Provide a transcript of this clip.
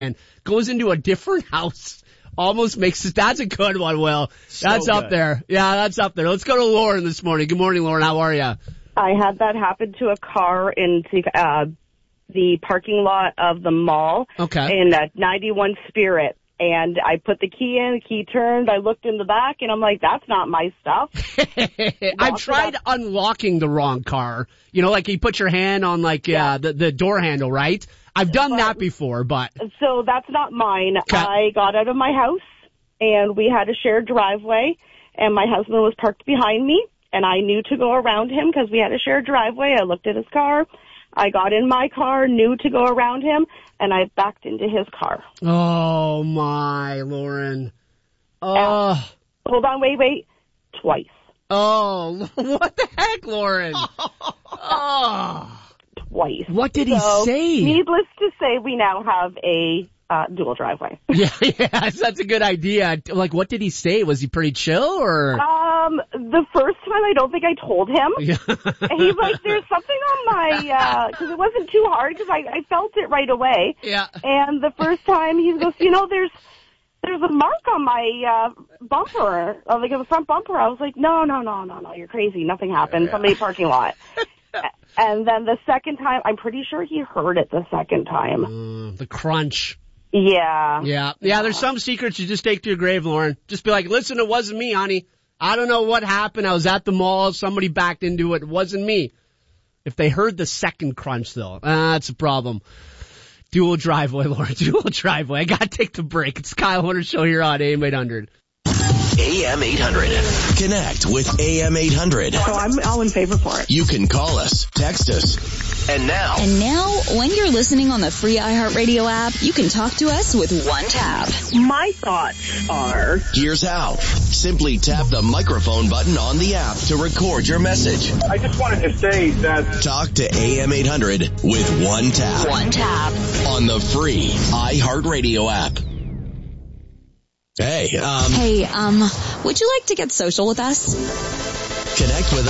and goes into a different house. Almost makes it. That's a good one, Will. That's So up good. there. Yeah, that's up there. Let's go to Lauren this morning. Good morning, Lauren. How are you? I had that happen to a car in the parking lot of the mall in 91 Spirit. And I put the key in, the key turned, I looked in the back, and I'm like, that's not my stuff. I've tried unlocking the wrong car. You know, like you put your hand on the door handle, right? I've done that before, but... So that's not mine. Okay. I got out of my house, and we had a shared driveway, and my husband was parked behind me, and I knew to go around him because we had a shared driveway. I looked at his car. I got in my car, knew to go around him, and I backed into his car. Oh, my, Lauren. Oh. Hold on, wait. Twice. Oh, what the heck, Lauren? Oh. Twice. What did he say? Needless to say, we now have a dual driveway. Yes, that's a good idea. Like, what did he say? Was he pretty chill, or? The first time, I don't think I told him. Yeah. He's like, there's something on my, because it wasn't too hard, because I felt it right away. Yeah. And the first time, he goes, there's a mark on my bumper, like the front bumper. I was like, no, you're crazy. Nothing happened. Yeah. Somebody parking lot. And then the second time, I'm pretty sure he heard it the second time. The crunch. Yeah. Yeah, there's some secrets you just take to your grave, Lauren. Just be like, listen, it wasn't me, honey. I don't know what happened. I was at the mall. Somebody backed into it. It wasn't me. If they heard the second crunch, though, that's a problem. Dual driveway, Lauren. Dual driveway. I got to take the break. It's Kyle Hunter Show here on AM 800. AM 800. Connect with AM 800. So I'm all in favor for it. You can call us, text us. And now, when you're listening on the free iHeartRadio app, you can talk to us with one tap. My thoughts are... Here's how. Simply tap the microphone button on the app to record your message. I just wanted to say that... Talk to AM 800 with one tap. One tap. On the free iHeartRadio app. Hey, would you like to get social with us? Connect with